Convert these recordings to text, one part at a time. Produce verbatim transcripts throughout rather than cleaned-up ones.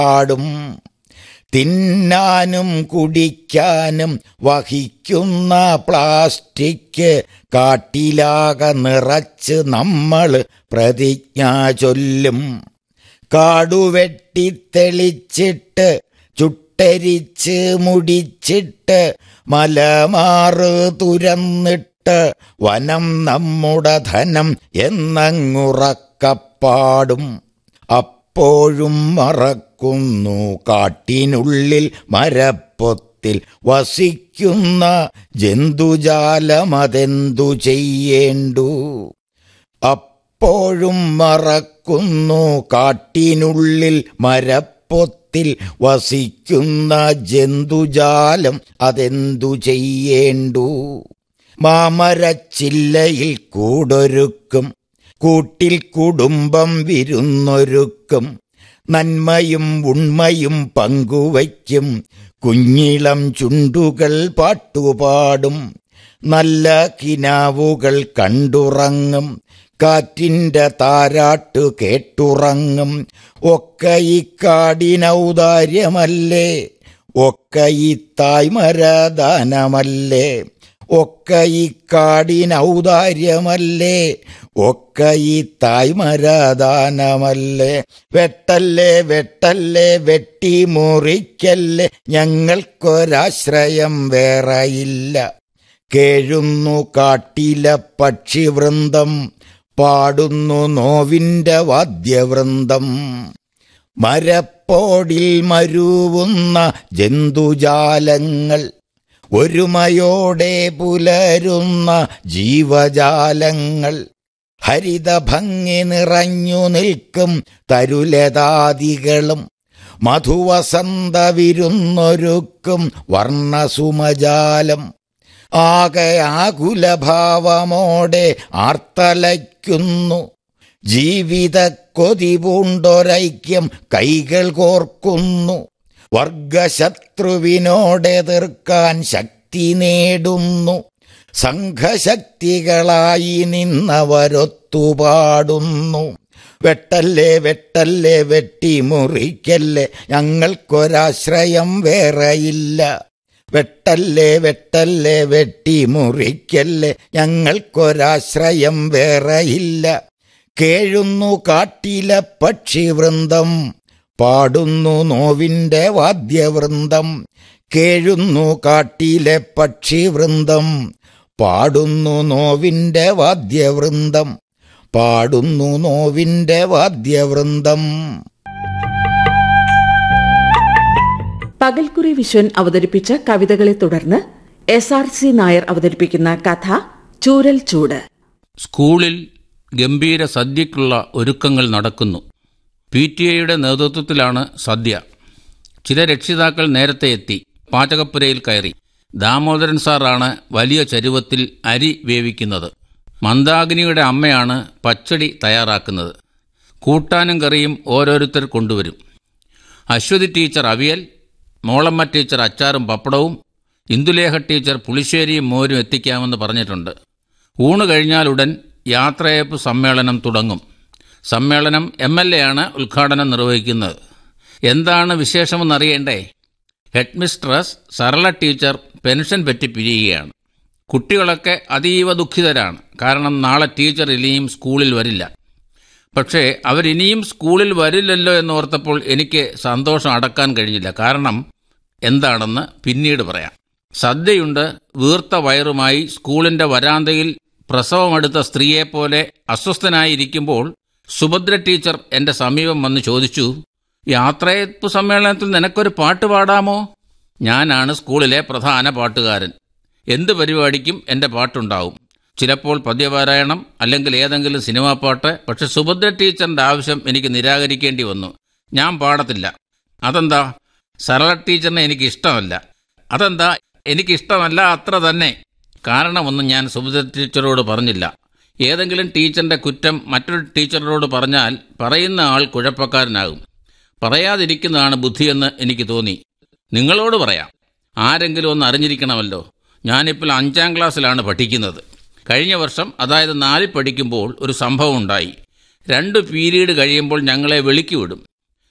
പാടും. തിന്നാനും കുടിക്കാനും വഹിക്കുന്ന പ്ലാസ്റ്റിക് കാട്ടിലാകെ നിറച്ച് നമ്മൾ പ്രതിജ്ഞ ചൊല്ലും. കാടുവെട്ടിത്തെളിച്ചിട്ട് ചുട്ടരിച്ച് മുടിച്ചിട്ട് മലമാറ് തുരന്നിട്ട് വനം നമ്മുടെ ധനം എന്നങ്ങുറക്കപ്പാടും. അപ്പോഴും മറക്കുന്നു കാട്ടിനുള്ളിൽ മരപ്പൊത്തിൽ വസിക്കുന്ന ജന്തുജാലമതെന്തു ചെയ്യേണ്ടു. അപ്പോഴും മറക്കുന്നു കാട്ടിനുള്ളിൽ മരപ്പൊത്തിൽ വസിക്കുന്ന ജന്തുജാലം അതെന്തു ചെയ്യേണ്ടു. മാമരച്ചില്ലയിൽ കൂടൊരുക്കും, കൂട്ടിൽ കുടുംബം വിരുന്നൊരുക്കും, നന്മയും ഉണ്മയും പങ്കുവയ്ക്കും, കുഞ്ഞിളം ചുണ്ടുകൾ പാട്ടുപാടും, നല്ല കിനാവുകൾ കണ്ടുറങ്ങും, കാറ്റിൻ്റെ താരാട്ടു കേട്ടുറങ്ങും. ഒക്കെ ഈ കാടിനൗദാര്യമല്ലേ, ഒക്കെ ഈ തായ്മരദാനമല്ലേ, ഒക്കെ ഈ കാടിനൗദാര്യമല്ലേ, ഒക്കെ ഈ തായ്മരദാനമല്ലേ. വെട്ടല്ലേ വെട്ടല്ലേ വെട്ടി മുറിക്കല്ലേ, ഞങ്ങൾക്കൊരാശ്രയം വേറെയില്ല. കേഴുന്നു കാട്ടിലെ പക്ഷിവൃന്ദം, പാടുന്നു നോവിൻ്റെ വാദ്യവൃന്ദം. മരപ്പോടിൽ മരുവുന്ന ജന്തുജാലങ്ങൾ, ഒരുമയോടെ പുലരുന്ന ജീവജാലങ്ങൾ, ഹരിതഭംഗി നിറഞ്ഞു നിൽക്കും തരുലതാദികളും, മധുവസന്ത വിരുന്നൊരുക്കും വർണ്ണസുമജാലം. ആകെ ആകുലഭാവമോടെ ആർത്തലയ്ക്കുന്നു, ജീവിത കൊതി പൂണ്ടൊരൈക്യം കൈകൾ കോർക്കുന്നു. വർഗശത്രുവിനോടെതിർക്കാൻ ശക്തി നേടുന്നു, സംഘശക്തികളായി നിന്നവരൊത്തുപാടുന്നു. വെട്ടല്ലേ വെട്ടല്ലേ വെട്ടി മുറിക്കല്ലേ, ഞങ്ങൾക്കൊരാശ്രയം വേറെയില്ല. വെട്ടല്ലേ വെട്ടല്ലേ വെട്ടി മുറിക്കല്ലേ, ഞങ്ങൾക്കൊരാശ്രയം വേറെയില്ല. കേഴുന്നു കാട്ടിലെ പക്ഷിവൃന്ദം, പാടുന്നു നോവിൻ്റെ വാദ്യവൃന്ദം. കേഴുന്നു കാട്ടിലെ പക്ഷിവൃന്ദം, പാടുന്നു നോവിൻ്റെ വാദ്യവൃന്ദം, പാടുന്നു നോവിൻ്റെ വാദ്യവൃന്ദം. പകൽക്കുറി വിശ്വൻ അവതരിപ്പിച്ച കവിതകളെ തുടർന്ന് എസ് ആർ സി നായർ അവതരിപ്പിക്കുന്ന കഥ ചൂരൽ ചൂട്. സ്കൂളിൽ ഗംഭീര സദ്യക്കുള്ള ഒരുക്കങ്ങൾ നടക്കുന്നു. പി ടി എയുടെ നേതൃത്വത്തിലാണ് സദ്യ. ചില രക്ഷിതാക്കൾ നേരത്തെ എത്തി പാചകപ്പുരയിൽ കയറി. ദാമോദരൻ സാറാണ് വലിയ ചരുവത്തിൽ അരി വേവിക്കുന്നത്. മന്ദാകിനിയുടെ അമ്മയാണ് പച്ചടി തയ്യാറാക്കുന്നത്. കൂട്ടാനും കറിയും ഓരോരുത്തർ കൊണ്ടുവരും. അശ്വതി ടീച്ചർ അവിയൽ, മോളമ്മ ടീച്ചർ അച്ചാറും പപ്പടവും, ഇന്ദുലേഖ ടീച്ചർ പുളിശ്ശേരിയും മോരും എത്തിക്കാമെന്ന് പറഞ്ഞിട്ടുണ്ട്. ഊണ് കഴിഞ്ഞാലുടൻ യാത്രയയപ്പ് സമ്മേളനം തുടങ്ങും. സമ്മേളനം എം എൽ എ ആണ് ഉദ്ഘാടനം നിർവഹിക്കുന്നത്. എന്താണ് വിശേഷമെന്നറിയണ്ടേ? Head mistress Sarala teacher pension പറ്റി പിരിയുകയാണ്. കുട്ടികളൊക്കെ അതീവ ദുഃഖിതരാണ്. കാരണം നാളെ ടീച്ചർ ഇനിയും സ്കൂളിൽ വരില്ല. പക്ഷേ അവരിനിയും സ്കൂളിൽ വരില്ലല്ലോ എന്നോർത്തപ്പോൾ എനിക്ക് സന്തോഷം അടക്കാൻ കഴിഞ്ഞില്ല. കാരണം എന്താണെന്ന് പിന്നീട് പറയാം. സദ്യയുണ്ട്. വീർത്ത വയറുമായി സ്കൂളിൻ്റെ വരാന്തയിൽ പ്രസവമെടുത്ത സ്ത്രീയെപ്പോലെ അസ്വസ്ഥനായിരിക്കുമ്പോൾ സുഭദ്ര ടീച്ചർ എൻ്റെ സമീപം വന്ന് ചോദിച്ചു, യാത്രയയപ്പ് സമ്മേളനത്തിൽ നിനക്കൊരു പാട്ട് പാടാമോ? ഞാനാണ് സ്കൂളിലെ പ്രധാന പാട്ടുകാരൻ. എന്ത് പരിപാടിക്കും എൻ്റെ പാട്ടുണ്ടാവും. ചിലപ്പോൾ പദ്യപാരായണം, അല്ലെങ്കിൽ ഏതെങ്കിലും സിനിമാ പാട്ട്. പക്ഷെ സുഭദ്ര ടീച്ചറിൻ്റെ ആവശ്യം എനിക്ക് നിരാകരിക്കേണ്ടി വന്നു. ഞാൻ പാടത്തില്ല. അതെന്താ? സരള ടീച്ചറിനെ എനിക്ക് ഇഷ്ടമല്ല. അതെന്താ? എനിക്കിഷ്ടമല്ല, അത്ര തന്നെ. കാരണമൊന്നും ഞാൻ സുഭദ്ര ടീച്ചറോട് പറഞ്ഞില്ല. ഏതെങ്കിലും ടീച്ചറിൻ്റെ കുറ്റം മറ്റൊരു ടീച്ചറോട് പറഞ്ഞാൽ പറയുന്ന ആൾ കുഴപ്പക്കാരനാകും. പറയാതിരിക്കുന്നതാണ് ബുദ്ധിയെന്ന് എനിക്ക് തോന്നി. നിങ്ങളോട് പറയാം. ആരെങ്കിലും ഒന്ന് അറിഞ്ഞിരിക്കണമല്ലോ. ഞാനിപ്പോൾ അഞ്ചാം ക്ലാസ്സിലാണ് പഠിക്കുന്നത്. കഴിഞ്ഞ വർഷം, അതായത് നാലിൽ പഠിക്കുമ്പോൾ ഒരു സംഭവം ഉണ്ടായി. രണ്ട് പീരീഡ് കഴിയുമ്പോൾ ഞങ്ങളെ വിളിക്കുവിടും.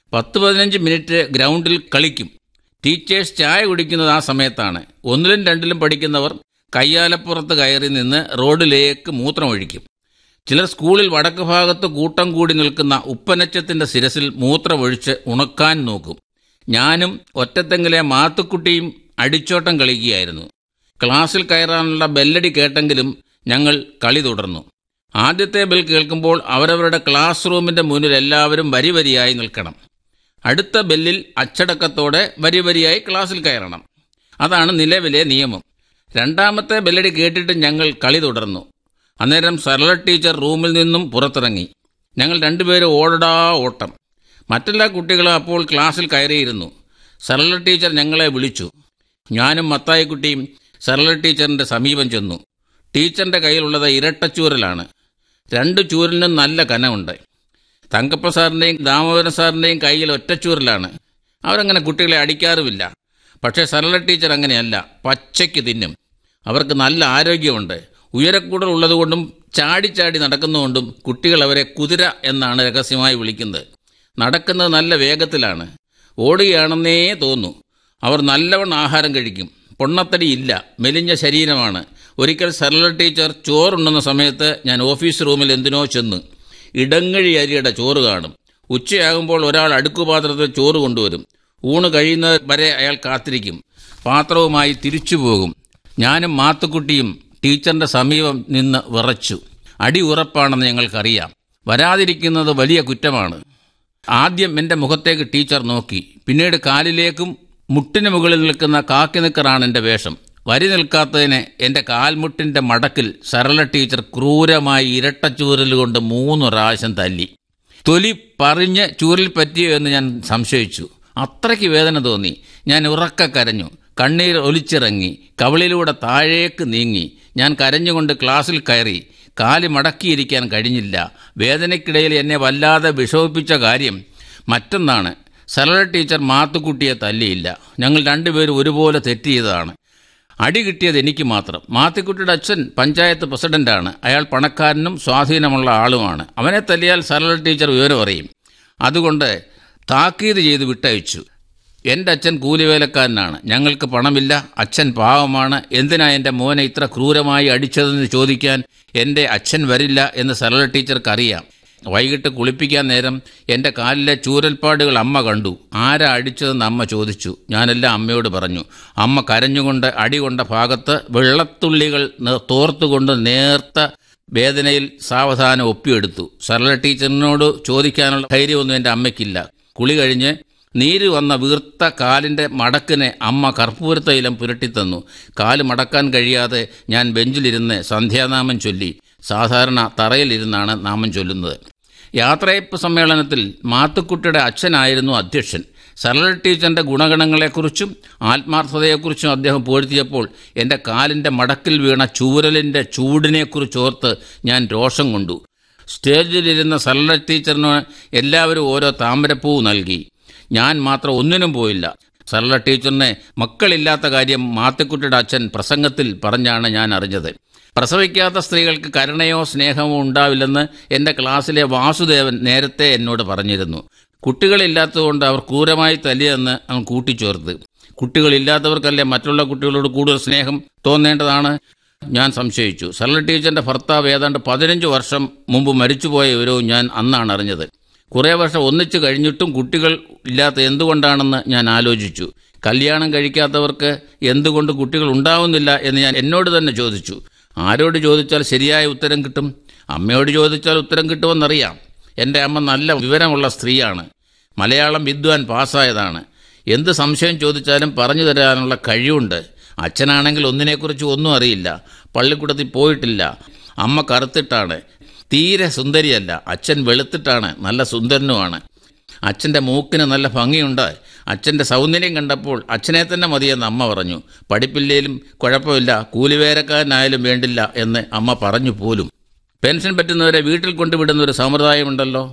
പത്ത് പതിനഞ്ച് മിനിറ്റ് ഗ്രൗണ്ടിൽ കളിക്കും. ടീച്ചേഴ്സ് ചായ കുടിക്കുന്നത് ആ സമയത്താണ്. ഒന്നിലും രണ്ടിലും പഠിക്കുന്നവർ കയ്യാലപ്പുറത്ത് കയറി നിന്ന് റോഡിലേക്ക് മൂത്രമൊഴിക്കും. ചിലർ സ്കൂളിൽ വടക്ക് ഭാഗത്ത് കൂട്ടം കൂടി നിൽക്കുന്ന ഉപ്പനച്ചത്തിന്റെ ശിരസിൽ മൂത്രമൊഴിച്ച് ഉണക്കാൻ നോക്കും. ഞാനും ഒറ്റത്തെങ്ങിലെ മാത്തുക്കുട്ടിയും അടിച്ചോട്ടം കളിക്കുകയായിരുന്നു. ക്ലാസ്സിൽ കയറാനുള്ള ബെല്ലടി കേട്ടെങ്കിലും ഞങ്ങൾ കളി തുടർന്നു. ആദ്യത്തെ ബെൽ കേൾക്കുമ്പോൾ അവരവരുടെ ക്ലാസ് റൂമിന്റെ മുന്നിൽ എല്ലാവരും വരി വരിയായി നിൽക്കണം. അടുത്ത ബെല്ലിൽ അച്ചടക്കത്തോടെ വരി വരിയായി ക്ലാസ്സിൽ കയറണം. അതാണ് നിലവിലെ നിയമം. രണ്ടാമത്തെ ബെല്ലടി കേട്ടിട്ട് ഞങ്ങൾ കളി തുടർന്നു. അന്നേരം സരള ടീച്ചർ റൂമിൽ നിന്നും പുറത്തിറങ്ങി. ഞങ്ങൾ രണ്ടുപേരും ഓടടാ ഓട്ടം. മറ്റെല്ലാ കുട്ടികളും അപ്പോൾ ക്ലാസ്സിൽ കയറിയിരുന്നു. സരള ടീച്ചർ ഞങ്ങളെ വിളിച്ചു. ഞാനും മത്തായിക്കുട്ടിയും സരള ടീച്ചറിന്റെ സമീപം ചെന്നു. ടീച്ചറിന്റെ കയ്യിലുള്ളത് ഇരട്ടച്ചൂരലാണ്. രണ്ട് ചൂരലിനും നല്ല കനമുണ്ട്. തങ്കപ്പ സാറിന്റെയും ദാമോദരൻ സാറിന്റെയും കയ്യിൽ ഒറ്റച്ചൂരലാണ്. അവരങ്ങനെ കുട്ടികളെ അടിക്കാറുമില്ല. പക്ഷേ സരള ടീച്ചർ അങ്ങനെയല്ല, പച്ചയ്ക്ക് തിന്നും. അവർക്ക് നല്ല ആരോഗ്യമുണ്ട്. ഉയരക്കൂടൽ ഉള്ളതുകൊണ്ടും ചാടിച്ചാടി നടക്കുന്നതുകൊണ്ടും കുട്ടികൾ അവരെ കുതിര എന്നാണ് രഹസ്യമായി വിളിക്കുന്നത്. നടക്കുന്നത് നല്ല വേഗത്തിലാണ്. ഓടുകയാണെന്നേ തോന്നൂ. അവർ നല്ലവണ്ണം ആഹാരം കഴിക്കും. പൊണ്ണത്തടിയില്ല, മെലിഞ്ഞ ശരീരമാണ്. ഒരിക്കൽ സരള ടീച്ചർ ചോറുണ്ടെന്ന സമയത്ത് ഞാൻ ഓഫീസ് റൂമിൽ എന്തിനോ ചെന്ന്. ഇടങ്ങഴി അരിയുടെ ചോറ് കാണും. ഉച്ചയാകുമ്പോൾ ഒരാൾ അടുക്കുപാത്രത്തിൽ ചോറ് കൊണ്ടുവരും. ഊണ് കഴിയുന്നത് വരെ അയാൾ കാത്തിരിക്കും. പാത്രവുമായി തിരിച്ചു പോകും. ഞാനും മാത്തുക്കുട്ടിയും ടീച്ചറിന്റെ സമീപം നിന്ന് വിറച്ചു. അടി ഉറപ്പാണെന്ന് ഞങ്ങൾക്കറിയാം. വരാതിരിക്കുന്നത് വലിയ കുറ്റമാണ്. ആദ്യം എൻ്റെ മുഖത്തേക്ക് ടീച്ചർ നോക്കി. പിന്നീട് കാലിലേക്കും മുട്ടിന് മുകളിൽ നിൽക്കുന്ന കാക്കി നിക്കറാണ് എൻ്റെ വേഷം. വരി നിൽക്കാത്തതിന് എൻ്റെ കാൽമുട്ടിൻ്റെ മടക്കിൽ സരള ടീച്ചർ ക്രൂരമായി ഇരട്ടച്ചൂരൽ കൊണ്ട് മൂന്ന് പ്രാവശ്യം തല്ലി. തൊലി പറഞ്ഞ് ചൂരിൽ പറ്റിയോ എന്ന് ഞാൻ സംശയിച്ചു. അത്രയ്ക്ക് വേദന തോന്നി. ഞാൻ ഉറക്ക കരഞ്ഞു. കണ്ണീർ ഒലിച്ചിറങ്ങി. കവിളിലൂടെ താഴേക്ക് നീങ്ങി. ഞാൻ കരഞ്ഞുകൊണ്ട് ക്ലാസ്സിൽ കയറി. കാല് മടക്കിയിരിക്കാൻ കഴിഞ്ഞില്ല. വേദനയ്ക്കിടയിൽ എന്നെ വല്ലാതെ വിഷമിപ്പിച്ച കാര്യം മറ്റൊന്നാണ്. സരള ടീച്ചർ മാത്തുക്കുട്ടിയെ തല്ലിയില്ല. ഞങ്ങൾ രണ്ടുപേരും ഒരുപോലെ തെറ്റ് ചെയ്തതാണ്. അടി കിട്ടിയത് എനിക്ക് മാത്രം. മാത്തുക്കുട്ടിയുടെ അച്ഛൻ പഞ്ചായത്ത് പ്രസിഡന്റാണ്. അയാൾ പണക്കാരനും സ്വാധീനമുള്ള ആളുമാണ്. അവനെ തല്ലിയാൽ സരള ടീച്ചർ വിവരം അറിയും. അതുകൊണ്ട് താക്കീത് ചെയ്ത് വിട്ടയച്ചു. എൻ്റെ അച്ഛൻ കൂലിവേലക്കാരനാണ്. ഞങ്ങൾക്ക് പണമില്ല. അച്ഛൻ പാവമാണ്. എന്തിനാ എൻ്റെ മോനെ ഇത്ര ക്രൂരമായി അടിച്ചതെന്ന് ചോദിക്കാൻ എൻ്റെ അച്ഛൻ വരില്ല എന്ന് സരള ടീച്ചർക്കറിയാം. വൈകിട്ട് കുളിപ്പിക്കാൻ നേരം എൻ്റെ കാലിലെ ചൂരൽപ്പാടുകൾ അമ്മ കണ്ടു. ആരാ അടിച്ചതെന്ന് അമ്മ ചോദിച്ചു. ഞാനെല്ലാം അമ്മയോട് പറഞ്ഞു. അമ്മ കരഞ്ഞുകൊണ്ട് അടികൊണ്ട ഭാഗത്ത് വെള്ളത്തുള്ളികൾ തോർത്തുകൊണ്ട് നേർത്ത വേദനയിൽ സാവധാനം ഒപ്പിയെടുത്തു. സരള ടീച്ചറിനോട് ചോദിക്കാനുള്ള ധൈര്യമൊന്നും എൻ്റെ അമ്മയ്ക്കില്ല. കുളി കഴിഞ്ഞ് നീര് വന്ന വീർത്ത കാലിൻ്റെ മടക്കിനെ അമ്മ കർപ്പൂരത്തൈലം പുരട്ടിത്തന്നു. കാല് മടക്കാൻ കഴിയാതെ ഞാൻ ബെഞ്ചിലിരുന്ന് സന്ധ്യാനാമം ചൊല്ലി. സാധാരണ തറയിലിരുന്നാണ് നാമം ചൊല്ലുന്നത്. യാത്രയപ്പ് സമ്മേളനത്തിൽ മാത്തുക്കുട്ടിയുടെ അച്ഛനായിരുന്നു അധ്യക്ഷൻ. സരള ടീച്ചറിന്റെ ഗുണഗണങ്ങളെക്കുറിച്ചും ആത്മാർത്ഥതയെക്കുറിച്ചും അദ്ദേഹം പുകഴ്ത്തിയപ്പോൾ എൻ്റെ കാലിൻ്റെ മടക്കിൽ വീണ ചൂരലിൻ്റെ ചൂടിനെക്കുറിച്ചോർത്ത് ഞാൻ രോഷം കൊണ്ടു. സ്റ്റേജിലിരുന്ന സരള ടീച്ചറിന് എല്ലാവരും ഓരോ താമരപ്പൂ നൽകി. ഞാൻ മാത്രം ഒന്നിനും പോയില്ല. സരള ടീച്ചറിനെ മക്കളില്ലാത്ത കാര്യം മാത്തുക്കുട്ടിയുടെ അച്ഛൻ പ്രസംഗത്തിൽ പറഞ്ഞാണ് ഞാൻ അറിഞ്ഞത്. പ്രസവിക്കാത്ത സ്ത്രീകൾക്ക് കരുണയോ സ്നേഹമോ ഉണ്ടാവില്ലെന്ന് എൻ്റെ ക്ലാസ്സിലെ വാസുദേവൻ നേരത്തെ എന്നോട് പറഞ്ഞിരുന്നു. കുട്ടികളില്ലാത്തതുകൊണ്ട് അവർ ക്രൂരമായി തല്ലിയെന്ന് അവൻ കൂട്ടിച്ചേർത്ത്. കുട്ടികളില്ലാത്തവർക്കല്ലേ മറ്റുള്ള കുട്ടികളോട് കൂടുതൽ സ്നേഹം തോന്നേണ്ടതാണ്. ഞാൻ സംശയിച്ചു. സരള ടീച്ചറിന്റെ ഭർത്താവ് ഏതാണ്ട് പതിനഞ്ച് വർഷം മുമ്പ് മരിച്ചുപോയ വിവരവും ഞാൻ അന്നാണ് അറിഞ്ഞത്. കുറേ വർഷം ഒന്നിച്ചു കഴിഞ്ഞിട്ടും കുട്ടികൾ ഇല്ലാത്ത എന്തുകൊണ്ടാണെന്ന് ഞാൻ ആലോചിച്ചു. കല്യാണം കഴിക്കാത്തവർക്ക് എന്തുകൊണ്ട് കുട്ടികൾ ഉണ്ടാവുന്നില്ല എന്ന് ഞാൻ എന്നോട് തന്നെ ചോദിച്ചു. ആരോട് ചോദിച്ചാൽ ശരിയായ ഉത്തരം കിട്ടും? അമ്മയോട് ചോദിച്ചാൽ ഉത്തരം കിട്ടുമെന്നറിയാം. എൻ്റെ അമ്മ നല്ല വിവരമുള്ള സ്ത്രീയാണ്. മലയാളം വിദ്വാൻ പാസ്സായതാണ്. എന്ത് സംശയം ചോദിച്ചാലും പറഞ്ഞു തരാനുള്ള കഴിവുണ്ട്. അച്ഛനാണെങ്കിൽ ഒന്നിനെക്കുറിച്ച് ഒന്നും അറിയില്ല. പള്ളിക്കൂടത്തിൽ പോയിട്ടില്ല. അമ്മ കറുത്തിട്ടാണ്, തീരെ സുന്ദരിയല്ല. അച്ഛൻ വെളുത്തിട്ടാണ്, നല്ല സുന്ദരനുമാണ്. അച്ഛൻ്റെ മൂക്കിന് നല്ല ഭംഗിയുണ്ട്. അച്ഛൻ്റെ സൗന്ദര്യം കണ്ടപ്പോൾ അച്ഛനെ തന്നെ മതിയെന്ന് അമ്മ പറഞ്ഞു. പഠിപ്പില്ലേലും കുഴപ്പമില്ല, കൂലിവേലക്കാരനായാലും വേണ്ടില്ല എന്ന് അമ്മ പറഞ്ഞു പോലും. പെൻഷൻ പറ്റുന്നവരെ വീട്ടിൽ കൊണ്ടുവിടുന്ന ഒരു സമ്പ്രദായമുണ്ടല്ലോ.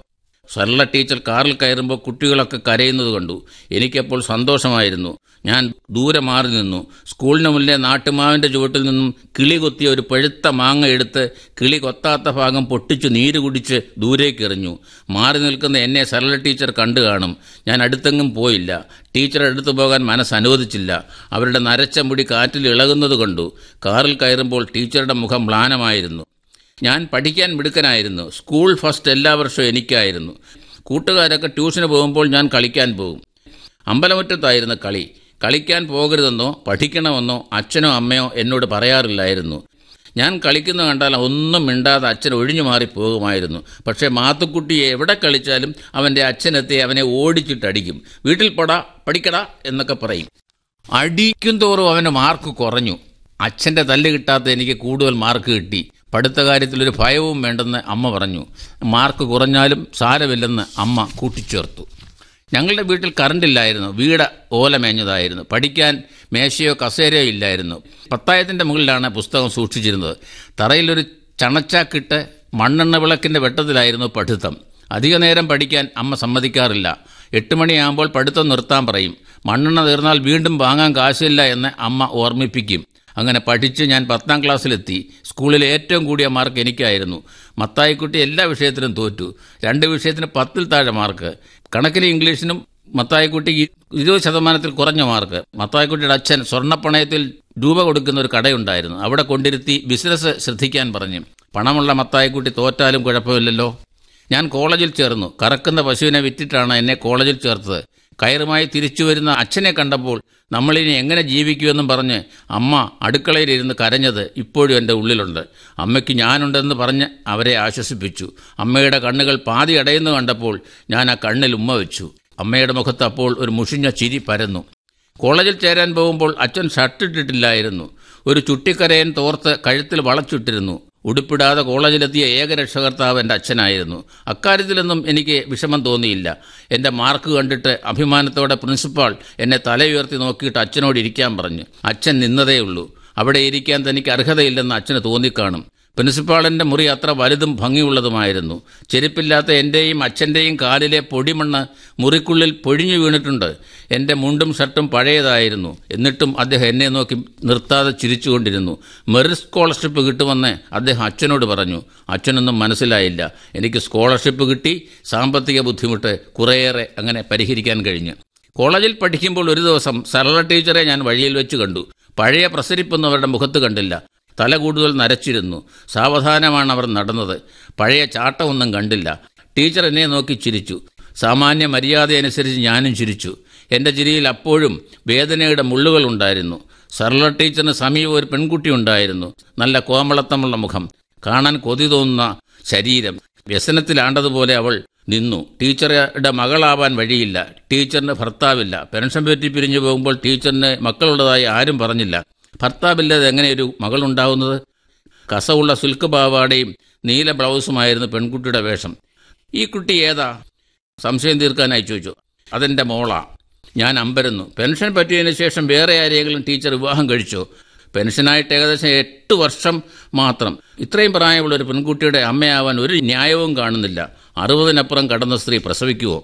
സരള ടീച്ചർ കാറിൽ കയറുമ്പോൾ കുട്ടികളൊക്കെ കരയുന്നത് കണ്ടു. എനിക്കപ്പോൾ സന്തോഷമായിരുന്നു. ഞാൻ ദൂരെ മാറി നിന്നു. സ്കൂളിന് മുന്നിലെ നാട്ടുമാവിൻ്റെ ചുവട്ടിൽ നിന്നും കിളി കൊത്തിയ ഒരു പഴുത്ത മാങ്ങ എടുത്ത് കിളി കൊത്താത്ത ഭാഗം പൊട്ടിച്ച് നീര് കുടിച്ച് ദൂരേക്ക് എറിഞ്ഞു. മാറി നിൽക്കുന്ന എന്നെ സരള ടീച്ചർ കണ്ടു കാണും. ഞാൻ അടുത്തെങ്ങും പോയില്ല. ടീച്ചറെ അടുത്തു പോകാൻ മനസ്സ് അനുവദിച്ചില്ല. അവരുടെ നരച്ച മുടി കാറ്റിൽ ഇളകുന്നത് കണ്ടു. കാറിൽ കയറുമ്പോൾ ടീച്ചറുടെ മുഖം മ്ലാനമായിരുന്നു. ഞാൻ പഠിക്കാൻ മിടുക്കനായിരുന്നു. സ്കൂൾ ഫസ്റ്റ് എല്ലാ വർഷവും എനിക്കായിരുന്നു. കൂട്ടുകാരൊക്കെ ട്യൂഷന് പോകുമ്പോൾ ഞാൻ കളിക്കാൻ പോകും. അമ്പലമുറ്റത്തായിരുന്നു കളി. കളിക്കാൻ പോകരുതെന്നോ പഠിക്കണമെന്നോ അച്ഛനോ അമ്മയോ എന്നോട് പറയാറില്ലായിരുന്നു. ഞാൻ കളിക്കുന്ന കണ്ടാൽ ഒന്നും മിണ്ടാതെ അച്ഛൻ ഒഴിഞ്ഞു മാറി പോകുമായിരുന്നു. പക്ഷേ മാത്തുക്കുട്ടിയെ എവിടെ കളിച്ചാലും അവൻ്റെ അച്ഛനെത്തി അവനെ ഓടിച്ചിട്ടടിക്കും. വീട്ടിൽ പോടാ, പഠിക്കടാ എന്നൊക്കെ പറയും. അടിക്കും തോറും അവൻ്റെ മാർക്ക് കുറഞ്ഞു. അച്ഛൻ്റെ തല്ല് കിട്ടാത്ത എനിക്ക് കൂടുതൽ മാർക്ക് കിട്ടി. പഠിത്ത കാര്യത്തിലൊരു ഭയവും വേണ്ടെന്ന് അമ്മ പറഞ്ഞു. മാർക്ക് കുറഞ്ഞാലും സാരമില്ലെന്ന് അമ്മ കൂട്ടിച്ചേർത്തു. ഞങ്ങളുടെ വീട്ടിൽ കറണ്ടില്ലായിരുന്നു. വീട് ഓലമേഞ്ഞതായിരുന്നു. പഠിക്കാൻ മേശയോ കസേരയോ ഇല്ലായിരുന്നു. പത്തായത്തിൻ്റെ മുകളിലാണ് പുസ്തകം സൂക്ഷിച്ചിരുന്നത്. തറയിലൊരു ചണച്ചാക്കിട്ട് മണ്ണെണ്ണ വിളക്കിൻ്റെ വെട്ടത്തിലായിരുന്നു പഠിത്തം. അധിക നേരം പഠിക്കാൻ അമ്മ സമ്മതിക്കാറില്ല. എട്ട് മണിയാകുമ്പോൾ പഠിത്തം നിർത്താൻ പറയും. മണ്ണെണ്ണ തീർന്നാൽ വീണ്ടും വാങ്ങാൻ കാശില്ല എന്ന് അമ്മ ഓർമ്മിപ്പിക്കും. അങ്ങനെ പഠിച്ച് ഞാൻ പത്താം ക്ലാസ്സിലെത്തി. സ്കൂളിലെ ഏറ്റവും കൂടിയ മാർക്ക് എനിക്കായിരുന്നു. മത്തായിക്കുട്ടി എല്ലാ വിഷയത്തിലും തോറ്റു. രണ്ട് വിഷയത്തിന് പത്തിൽ താഴെ മാർക്ക്. കണക്കിന് ഇംഗ്ലീഷിനും മത്തായിക്കുട്ടി ഇരുപത് ശതമാനത്തിൽ കുറഞ്ഞ മാർക്ക്. മത്തായിക്കുട്ടിയുടെ അച്ഛൻ സ്വർണ്ണപ്പണയത്തിൽ രൂപ കൊടുക്കുന്ന ഒരു കടയുണ്ടായിരുന്നു. അവിടെ കൊണ്ടിരുത്തി ബിസിനസ് ശ്രദ്ധിക്കാൻ പറഞ്ഞു. പണമുള്ള മത്തായിക്കുട്ടി തോറ്റാലും കുഴപ്പമില്ലല്ലോ. ഞാൻ കോളേജിൽ ചേർന്നു. കറക്കുന്ന പശുവിനെ വിറ്റിട്ടാണ് എന്നെ കോളേജിൽ ചേർത്തത്. കയറുമായി തിരിച്ചു വരുന്ന അച്ഛനെ കണ്ടപ്പോൾ നമ്മളിനി എങ്ങനെ ജീവിക്കുമെന്നും പറഞ്ഞ് അമ്മ അടുക്കളയിലിരുന്ന് കരഞ്ഞത് ഇപ്പോഴും എൻ്റെ ഉള്ളിലുണ്ട്. അമ്മയ്ക്ക് ഞാനുണ്ടെന്ന് പറഞ്ഞ് അവരെ ആശ്വസിപ്പിച്ചു. അമ്മയുടെ കണ്ണുകൾ പാതി അടയുന്നു കണ്ടപ്പോൾ ഞാൻ ആ കണ്ണിൽ ഉമ്മ വെച്ചു. അമ്മയുടെ മുഖത്ത് അപ്പോൾ ഒരു മുഷിഞ്ഞ ചിരി പരന്നു. കോളേജിൽ ചേരാൻ പോകുമ്പോൾ അച്ഛൻ ഷർട്ടിട്ടിട്ടില്ലായിരുന്നു. ഒരു ചുട്ടിക്കരയൻ തോർത്ത് കഴുത്തിൽ വളച്ചിട്ടിരുന്നു. ഉടുപ്പിടാതെ കോളേജിലെത്തിയ ഏക രക്ഷകർത്താവ് എൻ്റെ അച്ഛനായിരുന്നു. അക്കാര്യത്തിലൊന്നും എനിക്ക് വിഷമം തോന്നിയില്ല. എൻ്റെ മാർക്ക് കണ്ടിട്ട് അഭിമാനത്തോടെ പ്രിൻസിപ്പാൾ എന്നെ തലയുയർത്തി നോക്കിയിട്ട് അച്ഛനോട് ഇരിക്കാൻ പറഞ്ഞു. അച്ഛൻ നിന്നതേയുള്ളൂ. അവിടെ ഇരിക്കാൻ തനിക്ക് അർഹതയില്ലെന്ന് അച്ഛന് തോന്നിക്കാണും. പ്രിൻസിപ്പാളിൻ്റെ മുറി അത്ര വലുതും ഭംഗിയുള്ളതുമായിരുന്നു. ചെരുപ്പില്ലാത്ത എൻ്റെയും അച്ഛൻ്റെയും കാലിലെ പൊടിമണ്ണ് മുറിക്കുള്ളിൽ പൊഴിഞ്ഞു വീണിട്ടുണ്ട്. എൻ്റെ മുണ്ടും ഷർട്ടും പഴയതായിരുന്നു. എന്നിട്ടും അദ്ദേഹം എന്നെ നോക്കി നിർത്താതെ ചിരിച്ചുകൊണ്ടിരുന്നു. മെറിറ്റ് സ്കോളർഷിപ്പ് കിട്ടുമെന്ന് അദ്ദേഹം അച്ഛനോട് പറഞ്ഞു. അച്ഛനൊന്നും മനസ്സിലായില്ല. എനിക്ക് സ്കോളർഷിപ്പ് കിട്ടി. സാമ്പത്തിക ബുദ്ധിമുട്ട് കുറേയേറെ അങ്ങനെ പരിഹരിക്കാൻ കഴിഞ്ഞു. കോളേജിൽ പഠിക്കുമ്പോൾ ഒരു ദിവസം സരള ടീച്ചറെ ഞാൻ വഴിയിൽ വെച്ച് കണ്ടു. പഴയ പ്രസരിപ്പൊന്നും അവരുടെ മുഖത്ത് കണ്ടില്ല. തല കൂടുതൽ നരച്ചിരുന്നു. സാവധാനമാണ് അവർ നടന്നത്. പഴയ ചാട്ടമൊന്നും കണ്ടില്ല. ടീച്ചർ എന്നെ നോക്കി ചിരിച്ചു. സാമാന്യ മര്യാദയനുസരിച്ച് ഞാനും ചിരിച്ചു. എൻ്റെ ചിരിയിൽ അപ്പോഴും വേദനയുടെ മുള്ളുകൾ ഉണ്ടായിരുന്നു. സരള ടീച്ചറിന് സമീപം ഒരു പെൺകുട്ടി ഉണ്ടായിരുന്നു. നല്ല കോമളത്തമുള്ള മുഖം, കാണാൻ കൊതി തോന്നുന്ന ശരീരം. വ്യസനത്തിലാണ്ടതുപോലെ അവൾ നിന്നു. ടീച്ചറുടെ മകളാവാൻ വഴിയില്ല. ടീച്ചറിന് ഭർത്താവില്ല. പെൻഷൻ പറ്റി പിരിഞ്ഞു പോകുമ്പോൾ ടീച്ചറിന് മക്കളുള്ളതായി ആരും പറഞ്ഞില്ല. ഭർത്താവില്ലാതെ എങ്ങനെയൊരു മകളുണ്ടാവുന്നത്? കസവുള്ള സിൽക്ക് പാവാടയും നീല ബ്ലൗസുമായിരുന്നു പെൺകുട്ടിയുടെ വേഷം. ഈ കുട്ടി ഏതാ? സംശയം തീർക്കാനായി ചോദിച്ചു. അതെൻ്റെ മോളാ. ഞാൻ അമ്പരന്നു. പെൻഷൻ പറ്റിയതിനു ശേഷം വേറെ ആരെങ്കിലും ടീച്ചർ വിവാഹം കഴിച്ചോ? പെൻഷനായിട്ട് ഏകദേശം എട്ട് വർഷം മാത്രം. ഇത്രയും പ്രായമുള്ള ഒരു പെൺകുട്ടിയുടെ അമ്മയാവാൻ ഒരു ന്യായവും കാണുന്നില്ല. അറുപതിനപ്പുറം കടന്ന സ്ത്രീ പ്രസവിക്കുവോ?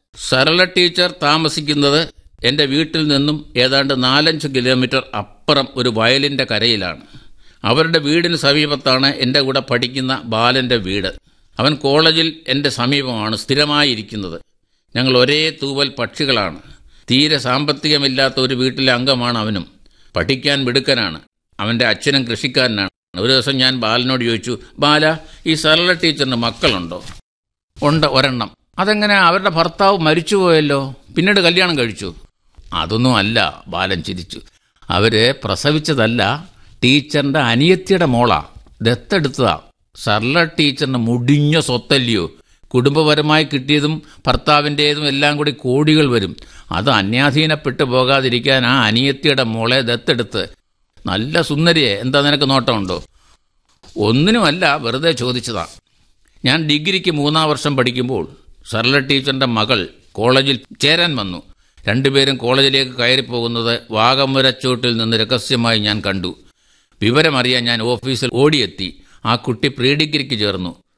സരള ടീച്ചർ താമസിക്കുന്നത് എൻ്റെ വീട്ടിൽ നിന്നും ഏതാണ്ട് നാലഞ്ച് കിലോമീറ്റർ അപ്പുറം ഒരു വയലിൻ്റെ കരയിലാണ്. അവരുടെ വീടിന് സമീപത്താണ് എൻ്റെ കൂടെ പഠിക്കുന്ന ബാലൻ്റെ വീട്. അവൻ കോളേജിൽ എൻ്റെ സമീപമാണ് സ്ഥിരമായിരിക്കുന്നത്. ഞങ്ങൾ ഒരേ തൂവൽ പക്ഷികളാണ്. തീരെ സാമ്പത്തികമില്ലാത്ത ഒരു വീട്ടിലെ അംഗമാണ് അവനും. പഠിക്കാൻ മിടുക്കനാണ്. അവൻ്റെ അച്ഛനും കൃഷിക്കാരനാണ്. ഒരു ദിവസം ഞാൻ ബാലനോട് ചോദിച്ചു, ബാല, ഈ സരള ടീച്ചറിന് മക്കളുണ്ടോ? ഉണ്ട്, ഒരെണ്ണം. അതെങ്ങനെ? അവരുടെ ഭർത്താവ് മരിച്ചുപോയല്ലോ, പിന്നീട് കല്യാണം കഴിച്ചു. അതൊന്നും അല്ല, ബാലൻ ചിരിച്ചു. അവര് പ്രസവിച്ചതല്ല, ടീച്ചറിന്റെ അനിയത്തിയുടെ മോളാ, ദത്തെടുത്തതാ. സരള ടീച്ചറിന് മുടിഞ്ഞ സ്വത്തല്ലയോ. കുടുംബപരമായി കിട്ടിയതും ഭർത്താവിൻ്റേതും എല്ലാം കൂടി കോടികൾ വരും. അത് അന്യാധീനപ്പെട്ടു പോകാതിരിക്കാൻ ആ അനിയത്തിയുടെ മോളെ ദത്തെടുത്ത്. നല്ല സുന്ദരിയെ. എന്താ നിനക്ക് നോട്ടമുണ്ടോ? ഒന്നിനുമല്ല, വെറുതെ ചോദിച്ചതാ. ഞാൻ ഡിഗ്രിക്ക് മൂന്നാം വർഷം പഠിക്കുമ്പോൾ സരള ടീച്ചറിന്റെ മകൾ കോളേജിൽ ചേരാൻ വന്നു. രണ്ടുപേരും കോളേജിലേക്ക് കയറിപ്പോകുന്നത് വാഗമരച്ചോട്ടിൽ നിന്ന് രഹസ്യമായി ഞാൻ കണ്ടു. വിവരമറിയാൻ ഞാൻ ഓഫീസിൽ ഓടിയെത്തി. ആ കുട്ടി പ്രീ ഡിഗ്രിക്ക് ചേർന്നു.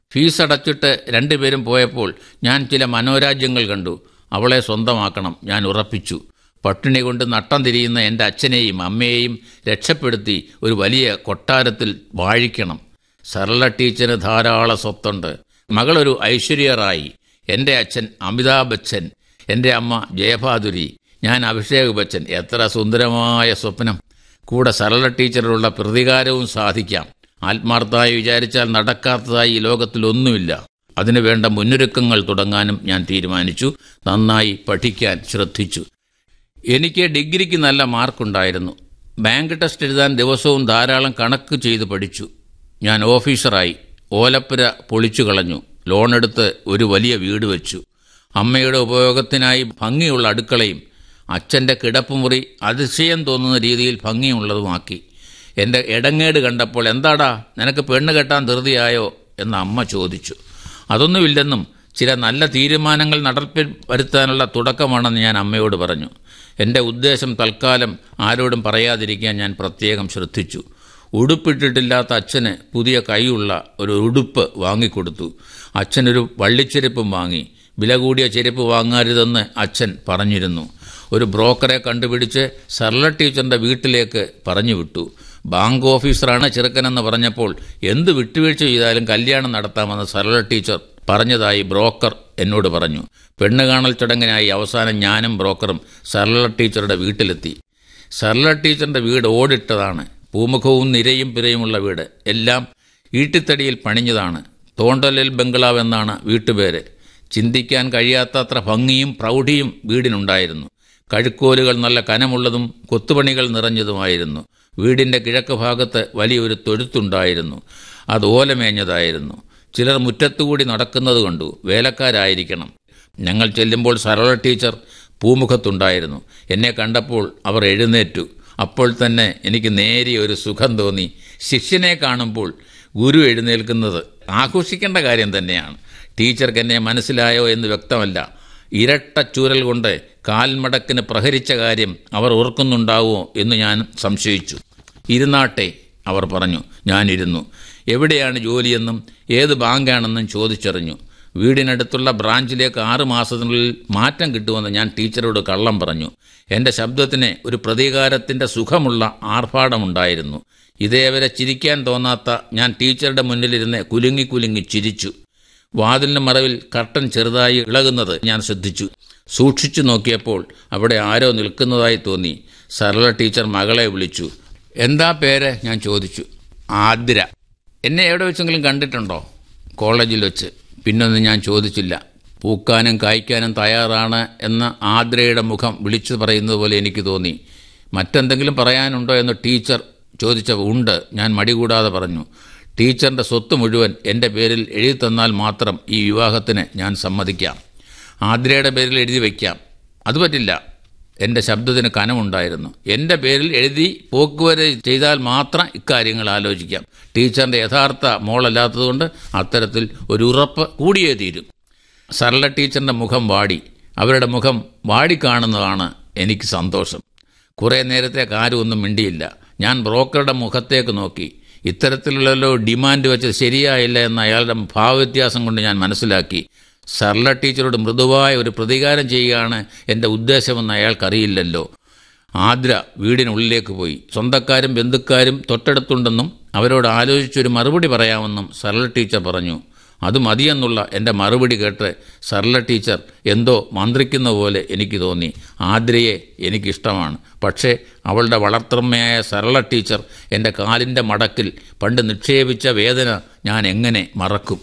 ഫീസ് അടച്ചിട്ട് രണ്ടുപേരും പോയപ്പോൾ ഞാൻ ചില മനോരാജ്യങ്ങൾ കണ്ടു. അവളെ സ്വന്തമാക്കണം ഞാൻ ഉറപ്പിച്ചു. പട്ടിണി കൊണ്ട് നട്ടം തിരിയുന്ന എൻ്റെ അച്ഛനെയും അമ്മയെയും രക്ഷപ്പെടുത്തി ഒരു വലിയ കൊട്ടാരത്തിൽ വാഴിക്കണം. സരള ടീച്ചറിന് ധാരാളം സ്വത്തുണ്ട്. മകളൊരു ഐശ്വര്യ റായി, എൻ്റെ അച്ഛൻ അമിതാഭ് ബച്ചൻ, എൻ്റെ അമ്മ ജയഭാദുരി, ഞാൻ അഭിഷേക് ബച്ചൻ. എത്ര സുന്ദരമായ സ്വപ്നം! കൂടെ സരള ടീച്ചറിലുള്ള പ്രതികാരവും സാധിക്കാം. ആത്മാർത്ഥമായി വിചാരിച്ചാൽ നടക്കാത്തതായി ഈ ലോകത്തിലൊന്നുമില്ല. അതിനു വേണ്ട മുന്നൊരുക്കങ്ങൾ തുടങ്ങാനും ഞാൻ തീരുമാനിച്ചു. നന്നായി പഠിക്കാൻ ശ്രദ്ധിച്ചു. എനിക്ക് ഡിഗ്രിക്ക് നല്ല മാർക്കുണ്ടായിരുന്നു. ബാങ്ക് ടെസ്റ്റ് എഴുതാൻ ദിവസവും ധാരാളം കണക്ക് ചെയ്ത് പഠിച്ചു. ഞാൻ ഓഫീസറായി. ഓലപ്പുര പൊളിച്ചു കളഞ്ഞു. ലോണെടുത്ത് ഒരു വലിയ വീട് വെച്ചു. അമ്മയുടെ ഉപയോഗത്തിനായി ഭംഗിയുള്ള അടുക്കളയും അച്ഛൻ്റെ കിടപ്പുമുറി അതിശയം തോന്നുന്ന രീതിയിൽ ഭംഗിയുള്ളതുമാക്കി. എൻ്റെ ഇടങ്ങേട് കണ്ടപ്പോൾ, എന്താടാ നിനക്ക് പെണ്ണ് കെട്ടാൻ ധൃതിയായോ എന്ന് അമ്മ ചോദിച്ചു. അതൊന്നുമില്ലെന്നും ചില നല്ല തീരുമാനങ്ങൾ നടപ്പിൽ വരുത്താനുള്ള തുടക്കമാണെന്ന് ഞാൻ അമ്മയോട് പറഞ്ഞു. എൻ്റെ ഉദ്ദേശം തൽക്കാലം ആരോടും പറയാതിരിക്കാൻ ഞാൻ പ്രത്യേകം ശ്രദ്ധിച്ചു. ഉടുപ്പിട്ടിട്ടില്ലാത്ത അച്ഛന് പുതിയ കൈയുള്ള ഒരു ഉടുപ്പ് വാങ്ങിക്കൊടുത്തു. അച്ഛനൊരു വള്ളിച്ചെരുപ്പും വാങ്ങി. വില കൂടിയ ചെരുപ്പ് വാങ്ങരുതെന്ന് അച്ഛൻ പറഞ്ഞിരുന്നു. ഒരു ബ്രോക്കറെ കണ്ടുപിടിച്ച് സരള ടീച്ചറിൻ്റെ വീട്ടിലേക്ക് പറഞ്ഞു വിട്ടു. ബാങ്ക് ഓഫീസറാണ് ചെറുക്കനെന്ന് പറഞ്ഞപ്പോൾ എന്ത് വിട്ടുവീഴ്ച ചെയ്താലും കല്യാണം നടത്താമെന്ന് സരള ടീച്ചർ പറഞ്ഞതായി ബ്രോക്കർ എന്നോട് പറഞ്ഞു. പെണ്ണ് കാണൽ ചടങ്ങിനായി അവസാനം ഞാനും ബ്രോക്കറും സരള ടീച്ചറുടെ വീട്ടിലെത്തി. സരള ടീച്ചറിൻ്റെ വീട് ഓടിട്ടതാണ്. പൂമുഖവും നിരയും പിരയുമുള്ള വീട്. എല്ലാം ഈട്ടിത്തടിയിൽ പണിഞ്ഞതാണ്. തോണ്ടലിൽ ബംഗ്ലാവ് എന്നാണ് വീട്ടുപേര്. ചിന്തിക്കാൻ കഴിയാത്തത്ര ഭംഗിയും പ്രൗഢിയും വീടിനുണ്ടായിരുന്നു. കഴുക്കോലുകൾ നല്ല കനമുള്ളതും കൊത്തുപണികൾ നിറഞ്ഞതുമായിരുന്നു. വീടിൻ്റെ കിഴക്ക് ഭാഗത്ത് വലിയൊരു തൊഴുത്തുണ്ടായിരുന്നു. അത് ഓലമേഞ്ഞതായിരുന്നു. ചിലർ മുറ്റത്തുകൂടി നടക്കുന്നത് കണ്ടു. വേലക്കാരായിരിക്കണം. ഞങ്ങൾ ചെല്ലുമ്പോൾ സരള ടീച്ചർ പൂമുഖത്തുണ്ടായിരുന്നു. എന്നെ കണ്ടപ്പോൾ അവർ എഴുന്നേറ്റു. അപ്പോൾ തന്നെ എനിക്ക് നേരിയ ഒരു സുഖം തോന്നി. ശിഷ്യനെ കാണുമ്പോൾ ഗുരു എഴുന്നേൽക്കുന്നത് ആഘോഷിക്കേണ്ട കാര്യം തന്നെയാണ്. ടീച്ചർക്ക് എന്നെ മനസ്സിലായോ എന്ന് വ്യക്തമല്ല. ഇരട്ട ചൂരൽ കൊണ്ട് കാൽമടക്കിന് പ്രഹരിച്ച കാര്യം അവർ ഓർക്കുന്നുണ്ടാവുമോ എന്ന് ഞാൻ സംശയിച്ചു. ഇരുന്നാട്ടെ, അവർ പറഞ്ഞു. ഞാനിരുന്നു. എവിടെയാണ് ജോലിയെന്നും ഏത് ബാങ്കാണെന്നും ചോദിച്ചറിഞ്ഞു. വീടിനടുത്തുള്ള ബ്രാഞ്ചിലേക്ക് ആറ് മാസത്തിനുള്ളിൽ മാറ്റം കിട്ടുമെന്ന് ഞാൻ ടീച്ചറോട് കള്ളം പറഞ്ഞു. എൻ്റെ ശബ്ദത്തിന് ഒരു പ്രതികാരത്തിൻ്റെ സുഖമുള്ള ആർഭാടമുണ്ടായിരുന്നു. ഇതേവരെ ചിരിക്കാൻ തോന്നാത്ത ഞാൻ ടീച്ചറുടെ മുന്നിലിരുന്ന് കുലുങ്ങി കുലുങ്ങി ചിരിച്ചു. വാതിലിന് മറവിൽ കർട്ടൻ ചെറുതായി ഇളകുന്നത് ഞാൻ ശ്രദ്ധിച്ചു. സൂക്ഷിച്ചു നോക്കിയപ്പോൾ അവിടെ ആരോ നിൽക്കുന്നതായി തോന്നി. സരള ടീച്ചർ മകളെ വിളിച്ചു. എന്താ പേര് ഞാൻ ചോദിച്ചു. ആതിര. എന്നെ എവിടെ വെച്ചെങ്കിലും കണ്ടിട്ടുണ്ടോ? കോളേജിൽ വെച്ച്. പിന്നൊന്നും ഞാൻ ചോദിച്ചില്ല. പൂക്കാനും കായ്ക്കാനും തയ്യാറാണ് എന്ന ആതിരയുടെ മുഖം വിളിച്ചു പറയുന്നത് പോലെ എനിക്ക് തോന്നി. മറ്റെന്തെങ്കിലും പറയാനുണ്ടോ എന്ന് ടീച്ചർ ചോദിച്ചപ്പോൾ ഉണ്ട്, ഞാൻ മടികൂടാതെ പറഞ്ഞു. ടീച്ചറിൻ്റെ സ്വത്ത് മുഴുവൻ എൻ്റെ പേരിൽ എഴുതി തന്നാൽ മാത്രം ഈ വിവാഹത്തിന് ഞാൻ സമ്മതിക്കാം. ആതിരയുടെ പേരിൽ എഴുതി വയ്ക്കാം. അത് പറ്റില്ല. എൻ്റെ ശബ്ദത്തിന് കനമുണ്ടായിരുന്നു. എൻ്റെ പേരിൽ എഴുതി പോക്കുവരെ ചെയ്താൽ മാത്രം ഇക്കാര്യങ്ങൾ ആലോചിക്കാം. ടീച്ചറിൻ്റെ യഥാർത്ഥ മോളല്ലാത്തതുകൊണ്ട് അത്തരത്തിൽ ഒരു ഉറപ്പ് കൂടിയേ തീരും. സരള ടീച്ചറിൻ്റെ മുഖം വാടി. അവരുടെ മുഖം വാടിക്കാണുന്നതാണ് എനിക്ക് സന്തോഷം. കുറേ നേരത്തേക്ക് ആരും ഒന്നും മിണ്ടിയില്ല. ഞാൻ ബ്രോക്കറുടെ മുഖത്തേക്ക് നോക്കി. ഇത്തരത്തിലുള്ളല്ലോ ഡിമാൻഡ് വെച്ചത് ശരിയായില്ല എന്ന അയാളുടെ ഭാവവ്യത്യാസം കൊണ്ട് ഞാൻ മനസ്സിലാക്കി. സരള ടീച്ചറോട് മൃദുവായ ഒരു പ്രതികാരം ചെയ്യുകയാണ് എൻ്റെ ഉദ്ദേശമെന്ന് അയാൾക്കറിയില്ലല്ലോ. ആതിര വീടിനുള്ളിലേക്ക് പോയി. സ്വന്തക്കാരും ബന്ധുക്കാരും തൊട്ടടുത്തുണ്ടെന്നും അവരോട് ആലോചിച്ചൊരു മറുപടി പറയാമെന്നും സരള ടീച്ചർ പറഞ്ഞു. അത് മതിയെന്നുള്ള എൻ്റെ മറുപടി കേട്ട് സരള ടീച്ചർ എന്തോ മന്ത്രിക്കുന്ന പോലെ എനിക്ക് തോന്നി. ആതിരയെ എനിക്കിഷ്ടമാണ്. പക്ഷേ അവളുടെ വളർത്തമ്മയായ സരള ടീച്ചർ എൻ്റെ കാലിൻ്റെ മടക്കിൽ പണ്ട് നിക്ഷേപിച്ച വേദന ഞാൻ എങ്ങനെ മറക്കും?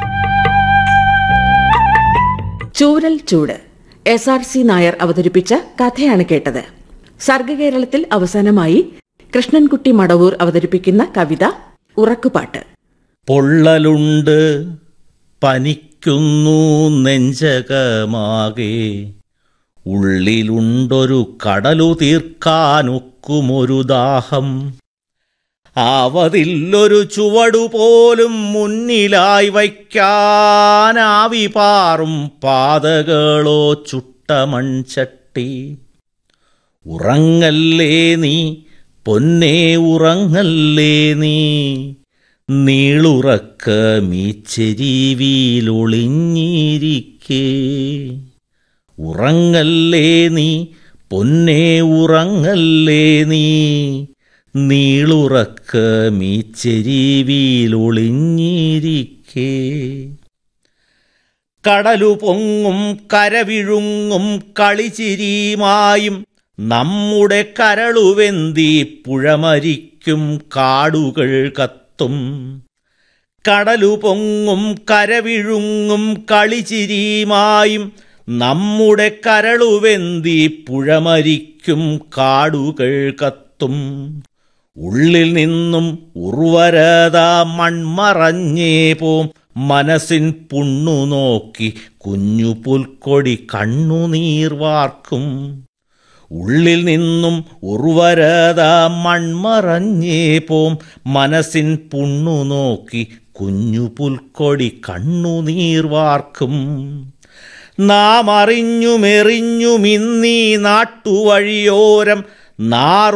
ചൂരൽ ചൂട് എസ് ആർ സി നായർ അവതരിപ്പിച്ച കഥയാണ് കേട്ടത്. സർഗകേരളത്തിൽ അവസാനമായി കൃഷ്ണൻകുട്ടി മടവൂർ അവതരിപ്പിക്കുന്ന കവിത ഉറക്കുപാട്ട്. പൊള്ളലുണ്ട്, പനിക്കുന്നു നെഞ്ചകമാകെ, ഉള്ളിലുണ്ടൊരു കടലു തീർക്കാനൊക്കുമൊരു ദാഹം, ആവതില്ലൊരു ചുവടുപോലും മുന്നിലായി വയ്ക്കാനാവി പാറും പാതകളോ ചുട്ട മൺചട്ടി. ഉറങ്ങല്ലേ നീ പൊന്നേ, ഉറങ്ങല്ലേ നീ, നീളുറക്കമീച്ചെരിവിയിലൊളിഞ്ഞിരിക്കേ. ഉറങ്ങല്ലേ നീ പൊന്നേ ഉറങ്ങല്ലേ നീ, നീളുറക്കമീച്ചെരിവിയിലൊളിഞ്ഞിരിക്കേ. കടലു പൊങ്ങും കരവിഴുങ്ങും കളിച്ചിരിയുമായും നമ്മുടെ കരളുവെന്തി പുഴമരിക്കും കാടുകൾ കത്തും. കടലു പൊങ്ങും കരവിഴുങ്ങും കളിച്ചിരിയുമായും നമ്മുടെ കരളുവെന്തി പുഴമരിക്കും കാടുകൾ കത്തും. ഉള്ളിൽ നിന്നും ഉർവരത മൺമറഞ്ഞേ പോം, മനസ്സിൻ പുണ്ണു നോക്കി കുഞ്ഞു പുൽക്കൊടി കണ്ണുനീർ വാർക്കും. ഉള്ളിൽ നിന്നും ഉർവരത മൺമറഞ്ഞേ പോം, മനസ്സിൻ പുണ്ണു നോക്കി കുഞ്ഞു പുൽക്കൊടി കണ്ണുനീർ വാർക്കും. നാം അറിഞ്ഞുമെറിഞ്ഞുമിന്നീ നാട്ടുവഴിയോരം നാറു